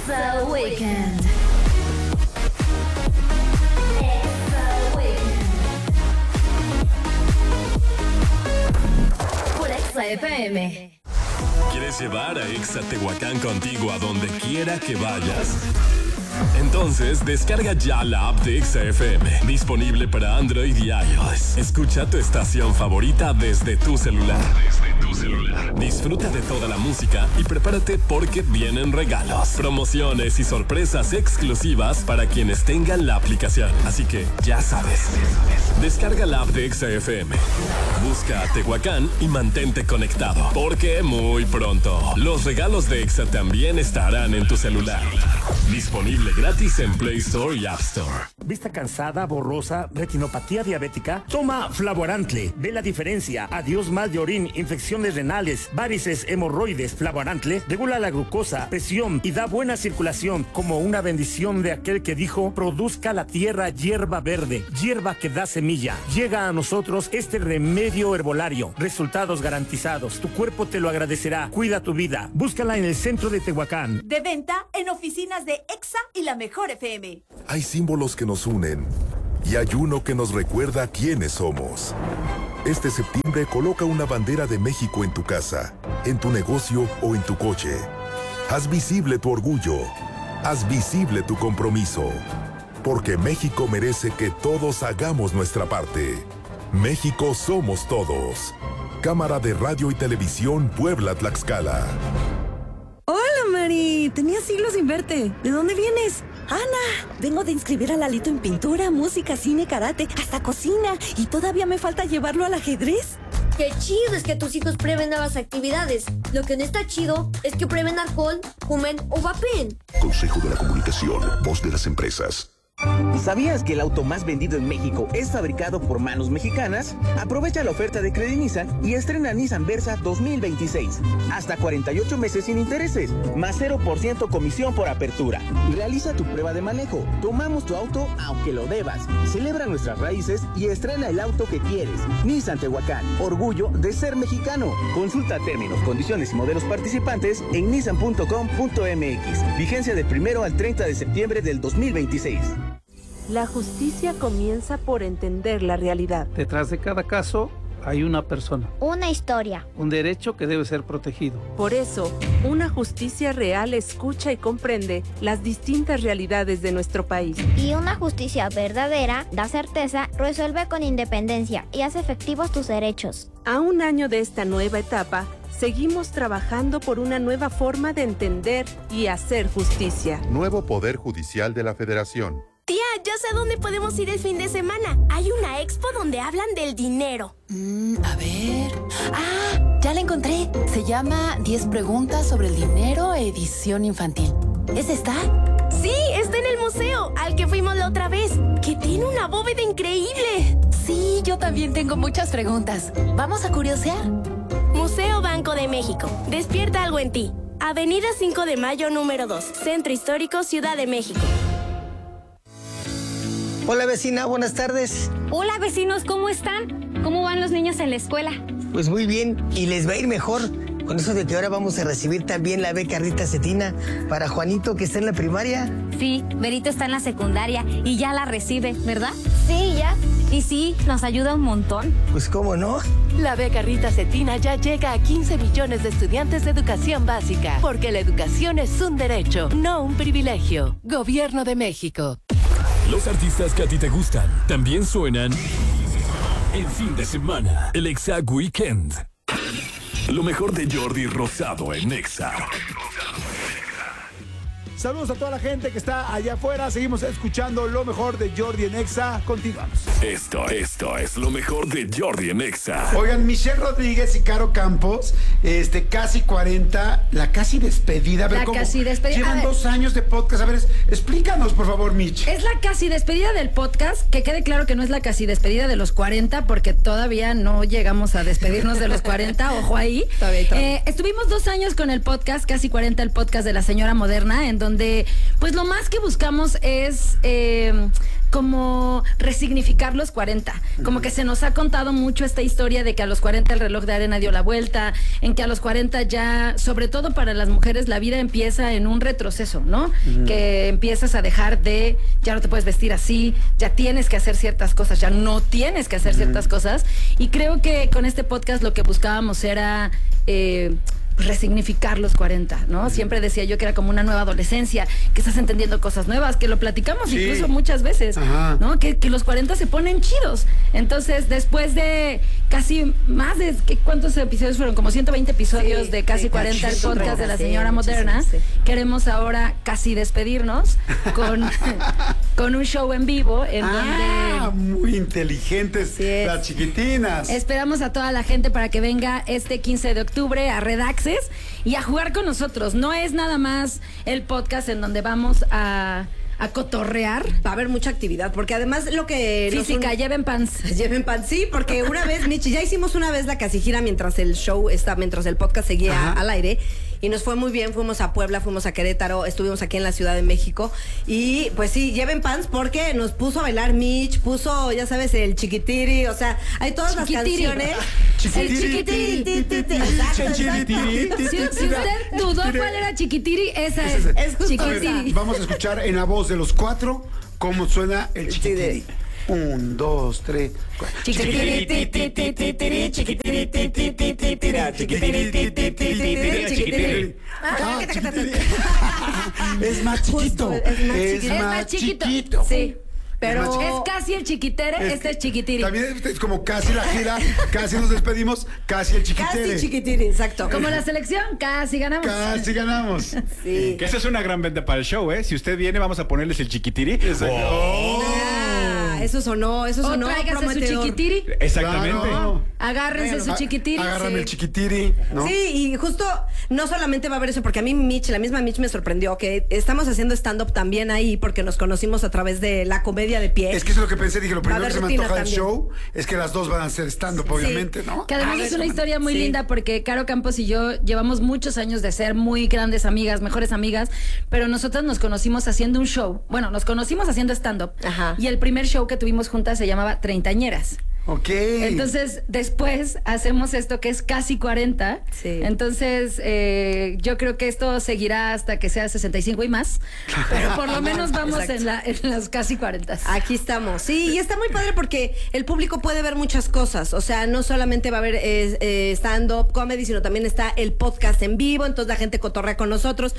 Exa Weekend. Por Exa FM. ¿Quieres llevar a Exa Tehuacán contigo a donde quiera que vayas? Entonces, descarga ya la app de Exa FM, disponible para Android y iOS. Escucha tu estación favorita desde tu celular. Disfruta de toda la música y prepárate porque vienen regalos, promociones y sorpresas exclusivas para quienes tengan la aplicación. Así que, ya sabes, descarga la app de Exa FM, busca a Tehuacán y mantente conectado, porque muy pronto los regalos de Exa también estarán en tu celular. Disponible gratis en Play Store y App Store. ¿Vista cansada, borrosa, retinopatía diabética? Toma Flavorantle. Ve la diferencia. Adiós mal de orín, infecciones renales, varices, hemorroides. Flavorantle regula la glucosa, presión y da buena circulación, como una bendición de aquel que dijo: produzca la tierra hierba verde, hierba que da semilla. Llega a nosotros este remedio herbolario. Resultados garantizados. Tu cuerpo te lo agradecerá. Cuida tu vida. Búscala en el centro de Tehuacán. De venta en oficinas de Exa y la Mejor FM. Hay símbolos que nos unen y hay uno que nos recuerda quiénes somos. Este septiembre coloca una bandera de México en tu casa, en tu negocio o en tu coche. Haz visible tu orgullo. Haz visible tu compromiso. Porque México merece que todos hagamos nuestra parte. México somos todos. Cámara de Radio y Televisión Puebla-Tlaxcala. Hola, Mari. Tenía siglos sin verte. ¿De dónde vienes? Ana, vengo de inscribir a Lalito en pintura, música, cine, karate, hasta cocina. Y todavía me falta llevarlo al ajedrez. Qué chido es que tus hijos prueben nuevas actividades. Lo que no está chido es que prueben alcohol, fumen o vapen. Consejo de la Comunicación, voz de las empresas. ¿Sabías que el auto más vendido en México es fabricado por manos mexicanas? Aprovecha la oferta de Credinissan y estrena Nissan Versa 2026. Hasta 48 meses sin intereses, más 0% comisión por apertura. Realiza tu prueba de manejo. Tomamos tu auto aunque lo debas. Celebra nuestras raíces y estrena el auto que quieres. Nissan Tehuacán, orgullo de ser mexicano. Consulta términos, condiciones y modelos participantes en nissan.com.mx. Vigencia del 1 al 30 de septiembre del 2026. La justicia comienza por entender la realidad. Detrás de cada caso hay una persona. Una historia. Un derecho que debe ser protegido. Por eso, una justicia real escucha y comprende las distintas realidades de nuestro país. Y una justicia verdadera da certeza, resuelve con independencia y hace efectivos tus derechos. A un año de esta nueva etapa, seguimos trabajando por una nueva forma de entender y hacer justicia. Nuevo Poder Judicial de la Federación. Tía, ya sé dónde podemos ir el fin de semana. Hay una expo donde hablan del dinero. A ver... ¡Ah! Ya la encontré. Se llama 10 preguntas sobre el dinero, edición infantil. ¿Es esta? Sí, está en el museo, al que fuimos la otra vez, que tiene una bóveda increíble. Sí, yo también tengo muchas preguntas. ¿Vamos a curiosear? Museo Banco de México. Despierta algo en ti. Avenida 5 de Mayo, número 2. Centro Histórico, Ciudad de México. Hola vecina, buenas tardes. Hola vecinos, ¿cómo están? ¿Cómo van los niños en la escuela? Pues muy bien, y les va a ir mejor con eso de que ahora vamos a recibir también la beca Rita Cetina para Juanito, que está en la primaria. Sí, Berito está en la secundaria y ya la recibe, ¿verdad? Sí, ya. Y sí, nos ayuda un montón. Pues cómo no. La beca Rita Cetina ya llega a 15 millones de estudiantes de educación básica, porque la educación es un derecho, no un privilegio. Gobierno de México. Los artistas que a ti te gustan también suenan el fin de semana. El Exa Weekend. Lo mejor de Jordi Rosado en Exa. Saludos a toda la gente que está allá afuera. Seguimos escuchando lo mejor de Jordi en Exa. Continuamos. Esto es lo mejor de Jordi en Exa. Oigan, Michelle Rodríguez y Caro Campos, casi 40, la casi despedida. A ver, casi despedida. Llevan 2 años de podcast. A ver, explícanos, por favor, Mich. Es la casi despedida del podcast. Que quede claro que no es la casi despedida de los 40, porque todavía no llegamos a despedirnos de los 40. Ojo ahí. Todavía. Estuvimos 2 años con el podcast, casi 40, el podcast de La Señora Moderna, en donde, pues lo más que buscamos es como resignificar los 40. Como que se nos ha contado mucho esta historia de que a los 40 el reloj de arena dio la vuelta, en que a los 40 ya, sobre todo para las mujeres, la vida empieza en un retroceso, ¿no? Que empiezas a dejar de, ya no te puedes vestir así, ya tienes que hacer ciertas cosas, ya no tienes que hacer ciertas cosas. Y creo que con este podcast lo que buscábamos era resignificar los 40, ¿no? Siempre decía yo que era como una nueva adolescencia, que estás entendiendo cosas nuevas, que lo platicamos incluso muchas veces, ¿no? Que los 40 se ponen chidos. Entonces, después de casi más de, ¿cuántos episodios fueron? Como 120 episodios de casi 40 el podcast de la señora moderna. Queremos ahora casi despedirnos con un show en vivo en donde... muy inteligentes las chiquitinas. Esperamos a toda la gente para que venga este 15 de octubre a Red Access y a jugar con nosotros. No es nada más el podcast en donde vamos a cotorrear. Va a haber mucha actividad, porque además lo que... Física, lleven pants. Lleven pants, sí, porque una vez, Michi, ya hicimos una vez la casi gira mientras el podcast seguía al aire. Y nos fue muy bien, fuimos a Puebla, fuimos a Querétaro, estuvimos aquí en la Ciudad de México. Y pues sí, lleven pants porque nos puso a bailar Mitch, puso, ya sabes, el chiquitiri, o sea, hay todas las canciones. El chiquitiri. Si usted dudó cuál era chiquitiri, esa es chiquitiri. Vamos a escuchar en la voz de los 4 cómo suena el chiquitiri. 1, 2, 3, 4. Es más chiquito. Es más chiquito. Sí. Pero es casi el chiquitere, este es chiquitiri. También es como casi la gira, casi nos despedimos, casi el chiquitere. Casi chiquitiri, exacto. Como la selección, casi ganamos. Casi ganamos. Sí. Que esa es una gran venta para el show, ¿eh? Si usted viene, vamos a ponerles el chiquitiri. Eso sonó tráigase su chiquitiri. Exactamente. Claro. Agárrense su chiquitiri. Agárrame el chiquitiri, ¿no? Sí, y justo no solamente va a haber eso, porque a mí la misma Mitch me sorprendió que estamos haciendo stand-up también ahí, porque nos conocimos a través de la comedia de pie. Es que eso es lo que pensé, dije, lo primero que se me antoja del show es que las dos van a hacer stand-up, obviamente, ¿no? Que además es una historia muy linda, porque Caro Campos y yo llevamos muchos años de ser muy grandes amigas, mejores amigas, pero nosotras nos conocimos haciendo un show. Bueno, nos conocimos haciendo stand-up. Y el primer show que tuvimos juntas se llamaba Treintañeras. Ok. Entonces, después hacemos esto que es casi 40. Sí. Entonces, yo creo que esto seguirá hasta que sea 65 y más. Pero por lo menos vamos en las casi 40. Aquí estamos. Sí, y está muy padre porque el público puede ver muchas cosas. O sea, no solamente va a haber stand-up comedy, sino también está el podcast en vivo. Entonces la gente cotorrea con nosotros.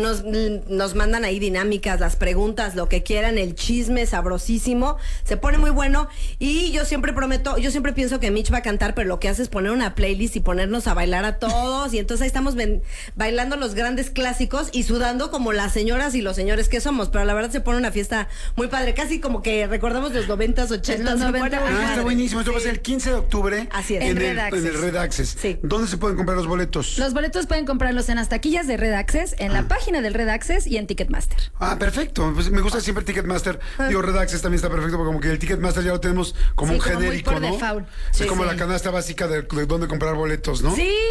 Nos mandan ahí dinámicas, las preguntas, lo que quieran, el chisme sabrosísimo. Se pone muy bueno. Y yo siempre pienso que Mitch va a cantar, pero lo que hace es poner una playlist y ponernos a bailar a todos. Y entonces ahí estamos bailando los grandes clásicos y sudando como las señoras y los señores que somos. Pero la verdad se pone una fiesta muy padre. Casi como que recordamos los 90s, 80s. Los 90s. Está buenísimo. Esto va a ser el 15 de octubre. Así es. En el Red Access. Sí. ¿Dónde se pueden comprar los boletos? Los boletos pueden comprarlos en las taquillas de Red Access, en la página del Red Access y en Ticketmaster. Perfecto. Pues me gusta siempre Ticketmaster. Digo, Red Access también está perfecto porque como que el Ticketmaster ya lo tenemos como un genérico, ¿no? Es como la canasta básica de dónde comprar boletos, ¿no? Sí.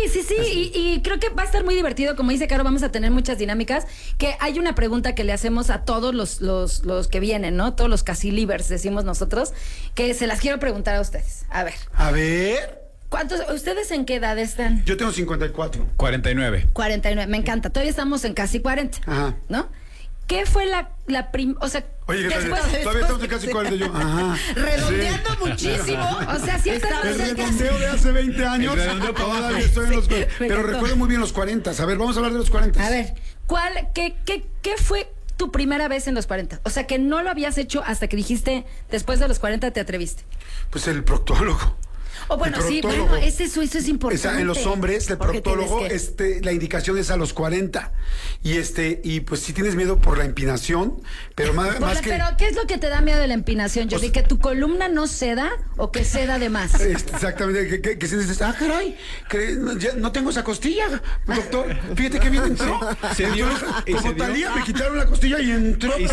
Y creo que va a estar muy divertido. Como dice Caro, vamos a tener muchas dinámicas. Que hay una pregunta que le hacemos a todos los que vienen, ¿no? Todos los casi livers, decimos nosotros, que se las quiero preguntar a ustedes. A ver. ¿Ustedes en qué edad están? Yo tengo 54. 49. 49, me encanta. Todavía estamos en casi 40. Ajá. ¿No? ¿Qué fue o sea, oye, todavía estamos en casi 40 yo. Ajá. Redondeando muchísimo. O sea, sí estamos el redondeo de hace 20 años. Todavía estoy en los 40. Pero recuerdo muy bien los 40. A ver, vamos a hablar de los 40. A ver, ¿qué fue tu primera vez en los 40? O sea, que no lo habías hecho hasta que dijiste, después de los 40 te atreviste. Pues el proctólogo. Eso es importante. En los hombres, el proctólogo, la indicación es a los 40. Y pues si tienes miedo por la empinación, pero más que... Pero, ¿qué es lo que te da miedo de la empinación, Jordi? ¿Que tu columna no ceda o que ceda de más? Exactamente, que si dices, caray, no tengo esa costilla, doctor, fíjate que bien entró. Como Talía, me quitaron la costilla y entró. Y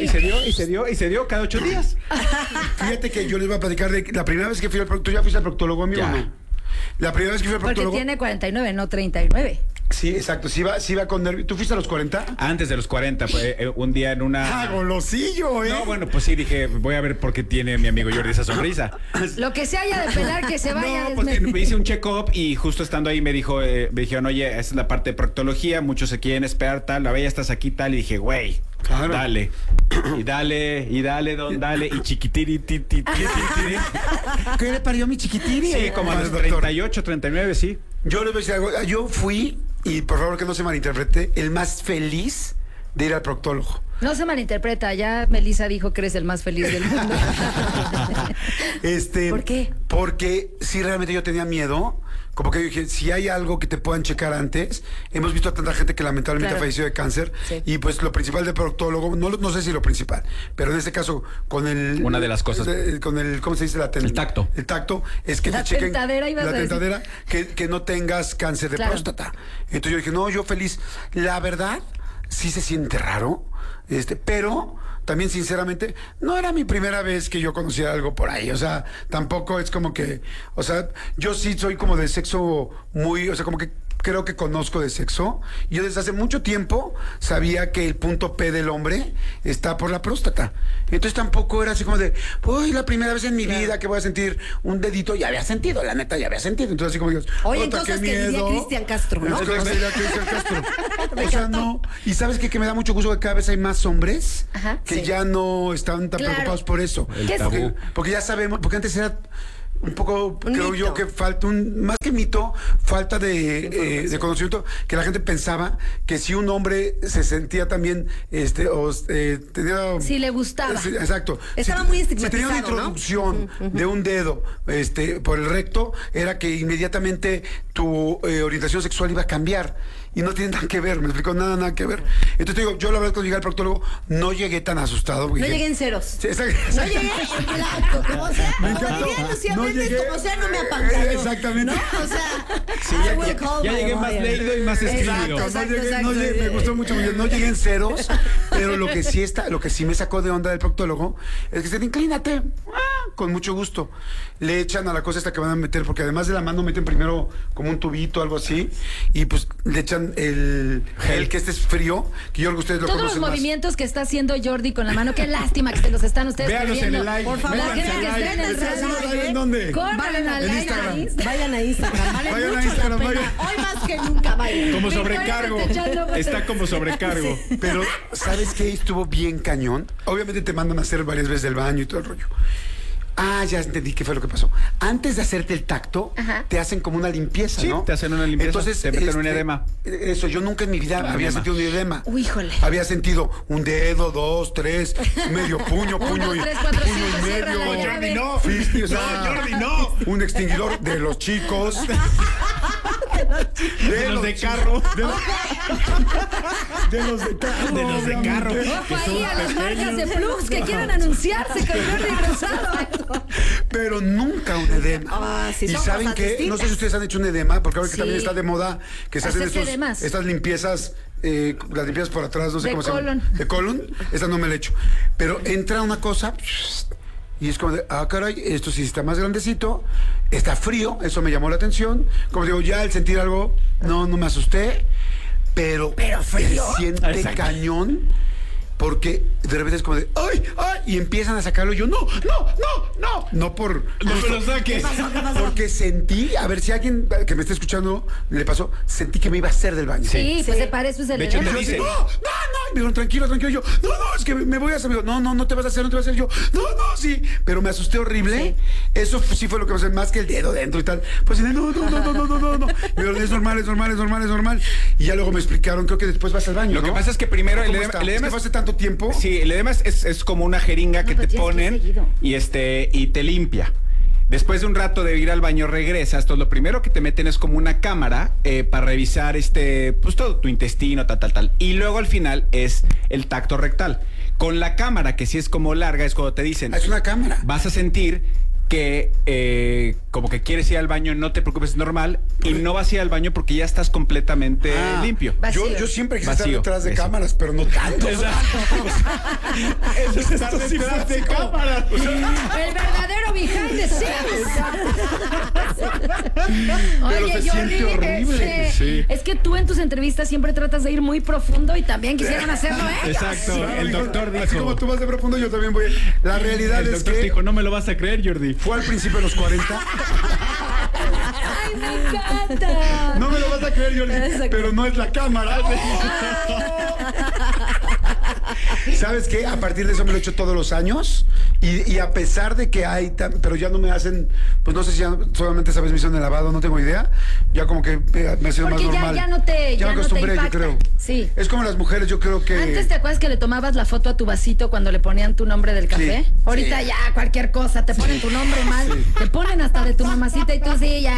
se dio cada 8 días. Fíjate que yo les voy a platicar de la primera vez que fui al proctólogo. ¿Tú ya fuiste al proctólogo, amigo? No. La primera vez que fui al proctólogo... Porque tiene 49, no 39. Sí, exacto. Sí iba con nervios. ¿Tú fuiste a los 40? Antes de los 40, un día en una... ¡Ah, golosillo, No, bueno, pues sí, dije, voy a ver por qué tiene mi amigo Jordi esa sonrisa. Lo que se haya de pelar, que se vaya. No, pues me hice un check-up y justo estando ahí me dijeron, oye, esa es la parte de proctología, muchos se quieren esperar, tal, la bella estás aquí, tal, y dije, güey, claro. Dale. Y dale, y chiquitiri, ¿Qué le parió mi chiquitiri? Sí, como a los 38, 39, sí. Yo les voy a decir algo. Yo fui, y por favor que no se malinterprete, el más feliz de ir al proctólogo. No se malinterpreta, ya Melissa dijo que eres el más feliz del mundo. ¿Por qué? Porque sí, realmente yo tenía miedo. Como que yo dije, si hay algo que te puedan checar antes, hemos visto a tanta gente que lamentablemente ha fallecido de cáncer, y pues lo principal del proctólogo, no sé si lo principal, pero en este caso, con el... Una de las cosas. Con el, ¿cómo se dice? El tacto. El tacto es que te chequen... La tentadera, que no tengas cáncer de próstata. Entonces yo dije, no, yo feliz. La verdad, sí se siente raro, pero... También, sinceramente, no era mi primera vez que yo conocía algo por ahí. O sea, tampoco es como que... O sea, yo sí soy como de sexo muy... O sea, como que creo que conozco de sexo. Y yo desde hace mucho tiempo sabía que el punto P del hombre está por la próstata. Entonces tampoco era así como de... Uy, la primera vez en mi vida que voy a sentir un dedito. Ya había sentido, la neta, ya había sentido. Entonces así como digo... Oye, cosas que diría Cristian Castro, ¿no? Cosas que diría Cristian Castro. O sea, no... Y ¿sabes qué? Que me da mucho gusto que cada vez hay más hombres que ya no están tan preocupados por eso. Porque ya sabemos... Porque antes era... Un poco, creo yo que falta más que mito, falta de conocimiento, que la gente pensaba que si un hombre se sentía también, tenía... Si le gustaba. Exacto. Estaba muy estigmatizado, si tenía una introducción de un dedo, por el recto, era que inmediatamente tu orientación sexual iba a cambiar. Y no tiene nada que ver, me explicó, nada que ver. Entonces te digo, yo la verdad cuando llegué al proctólogo no llegué tan asustado. No llegué en ceros. Sí, no llegué como sea. Me encantó. Como sea, no me apantaló. Exactamente. ¿No? O sea, sí, ya llegué más leído y más escribido. Exacto. Me gustó mucho. No llegué en ceros, pero lo que sí me sacó de onda del proctólogo es que se inclínate. Con mucho gusto. Le echan a la cosa esta que van a meter, porque además de la mano meten primero como un tubito, algo así, y pues le echan el gel, que es frío, que yo creo que ustedes lo conocen Todos los más. movimientos que está haciendo Jordi con la mano, qué lástima que se los están ustedes Véanos perdiendo. En el live. Por favor, la gente que esté en el radio. ¿En dónde? Vayan al Instagram. Vayan a Instagram. Vayan a Instagram. Hoy más que nunca vayan. Como sobrecargo. Está como sobrecargo. Pero, ¿sabes qué? Estuvo bien cañón. Obviamente te mandan a hacer varias veces el baño y todo el rollo. Ya entendí qué fue lo que pasó. Antes de hacerte el tacto, te hacen como una limpieza, ¿no? Te hacen una limpieza. Entonces, te meten un edema. Eso, yo nunca en mi vida había sentido un edema. Híjole. Había sentido un dedo, 2, 3, medio puño, puño y medio. Jordi, no. Jordi, no. Un extinguidor de los chicos. De los de carro. De los de carro. De los de carro. Ojo ahí a las marcas de plugs que quieran anunciarse con Jordi Rosado. Pero nunca un edema. Sí, y saben que, no sé si ustedes han hecho un edema, porque ahora que también está de moda que se hacen estas limpiezas, las limpiezas por atrás, no sé cómo se llama. De colon. Esta no me la he hecho. Pero entra una cosa y es como de, caray, esto sí está más grandecito, está frío, eso me llamó la atención. Como digo, ya al sentir algo, no me asusté, pero frío. Se siente cañón. Porque de repente es como de ¡ay! Y empiezan a sacarlo y yo no por lo saques. ¿Qué pasó? Porque sentí, a ver si alguien que me esté escuchando le pasó, sentí que me iba a hacer del baño. Sí, pues para eso es el edema. No, y me dijeron, tranquilo, yo, no, es que me voy a hacer, no te vas a hacer, yo, no, sí, pero me asusté horrible. Eso sí fue lo que me hace más que el dedo dentro y tal. Pues no. Me dijeron, es normal. Y ya luego me explicaron, creo que después vas al baño. Lo que pasa es que primero el edema hace tanto tiempo. Sí, el edema es como una jeringa que te ponen y te limpia. Después de un rato de ir al baño regresas, entonces lo primero que te meten es como una cámara para revisar pues todo tu intestino, tal. Y luego al final es el tacto rectal. Con la cámara, que sí es como larga, es cuando te dicen... Es una cámara. Vas a sentir que como que quieres ir al baño, no te preocupes, es normal. Y no vas a ir al baño porque ya estás completamente limpio. Yo siempre quise estar detrás de cámaras, pero no tanto. Eso es estar detrás de cámaras. El verdadero behind the scenes. Pero se siente horrible. Es que tú en tus entrevistas siempre tratas de ir muy profundo y también quisieron hacerlo ellos. Exacto. El doctor dijo. Así como tú vas de profundo, yo también voy. La realidad es que. Dijo, no me lo vas a creer, Jordi. Fue al principio de los 40. ¡Ay, me encanta! No me lo vas a creer, Jordi, pero no es la cámara. ¿Sabes qué? A partir de eso me lo he hecho todos los años y a pesar de que hay, pero ya no me hacen, pues no sé si ya solamente esa vez me hicieron el lavado, no tengo idea, ya como que me ha sido más normal. Ya no te ya me acostumbré, yo creo. Sí. Es como las mujeres, yo creo que... Antes, ¿te acuerdas que le tomabas la foto a tu vasito cuando le ponían tu nombre del café? Sí. Ahorita ya cualquier cosa, te ponen tu nombre mal, te ponen hasta de tu mamacita y tú sí, ya.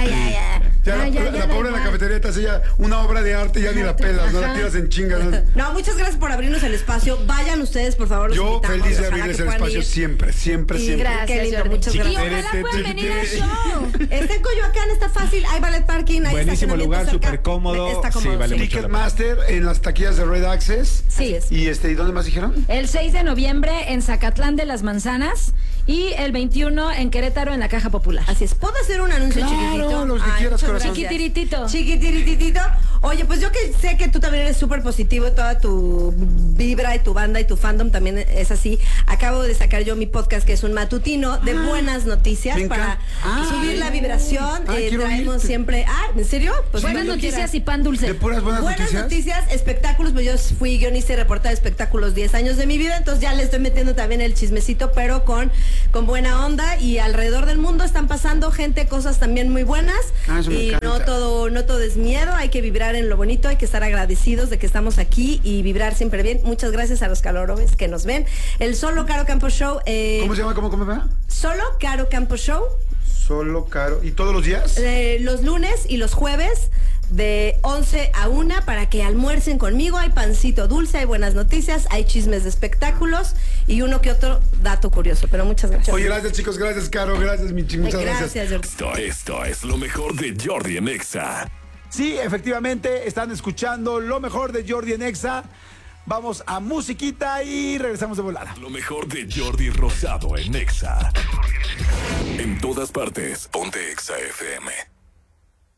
La pobre de la cafetería te hace ya una obra de arte y ya ni la pelas, no la tiras en chinga. No, muchas gracias por abrirnos el espacio. Vayan ustedes, por favor, los yo invitamos. Feliz de abrirles el espacio siempre. Gracias, qué lindo, Jordi. muchas gracias. Y ojalá puedan venir al show. Está en Coyoacán, está fácil, hay ballet parking, hay buenísimo lugar, súper cómodo. Está cómodo. Sí, vale mucho Ticketmaster en las taquillas de Red Access. Sí. ¿Y dónde más dijeron? El 6 de noviembre en Zacatlán de las Manzanas y el 21 en Querétaro en la Caja Popular. Así es. ¿Puedo hacer un anuncio chiquitito? Los que quieras, corazón. Chiquitiritito. Oye, pues yo que sé que tú también eres súper positivo, toda tu vibra y tu banda y tu fandom también es así. Acabo de sacar yo mi podcast que es un matutino de buenas noticias para subir la vibración. Traemos siempre... ¿en serio? Pues buenas noticias y pan dulce. ¿De puras buenas noticias, espectáculos. Pues yo fui guionista y reportera de espectáculos 10 años de mi vida, entonces ya le estoy metiendo también el chismecito, pero con buena onda, y alrededor del mundo están pasando cosas también muy buenas. Y no todo es miedo, hay que vibrar en lo bonito, hay que estar agradecidos de que estamos aquí y vibrar siempre bien. Muchas gracias a los calorobes que nos ven. El Solo Caro Campo Show. ¿Cómo se llama? ¿Cómo va? Solo Caro Campo Show. Solo Caro. ¿Y todos los días? Los lunes y los jueves de 11 a 1 para que almuercen conmigo. Hay pancito dulce, hay buenas noticias, hay chismes de espectáculos y uno que otro dato curioso. Pero muchas gracias. Oye, gracias, chicos. Gracias, Caro. Gracias, Michi. Muchas gracias. Esto es lo mejor de Jordi en Exa. Sí, efectivamente, están escuchando lo mejor de Jordi en Exa. Vamos a musiquita y regresamos de volada. Lo mejor de Jordi Rosado en Exa. En todas partes, ponte Exa FM.